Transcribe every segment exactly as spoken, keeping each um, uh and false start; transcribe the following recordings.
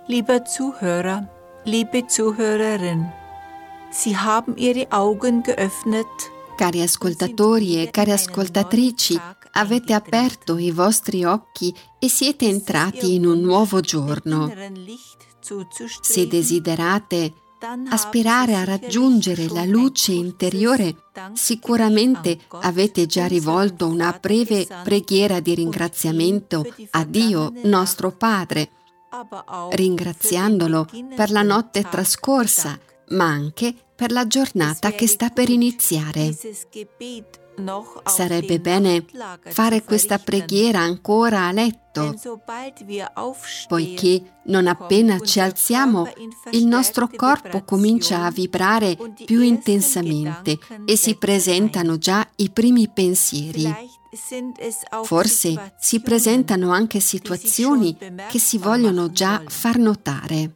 Lieber Zuhörer, liebe Zuhörerin, Sie haben Ihre Augen geöffnet. Cari ascoltatori e cari ascoltatrici, avete aperto i vostri occhi e siete entrati in un nuovo giorno. Se desiderate aspirare a raggiungere la luce interiore, sicuramente avete già rivolto una breve preghiera di ringraziamento a Dio, nostro Padre, ringraziandolo per la notte trascorsa, ma anche per la giornata che sta per iniziare. Sarebbe bene fare questa preghiera ancora a letto, poiché non appena ci alziamo il nostro corpo comincia a vibrare più intensamente e si presentano già i primi pensieri. Forse si presentano anche situazioni che si vogliono già far notare.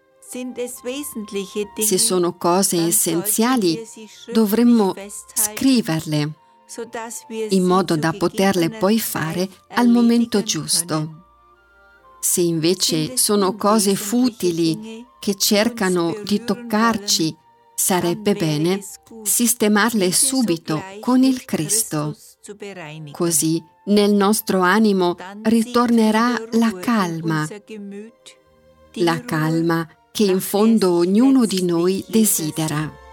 Se sono cose essenziali, dovremmo scriverle in modo da poterle poi fare al momento giusto. Se invece sono cose futili che cercano di toccarci, sarebbe bene sistemarle subito con il Cristo. Così nel nostro animo ritornerà la calma, la calma che in fondo ognuno di noi desidera.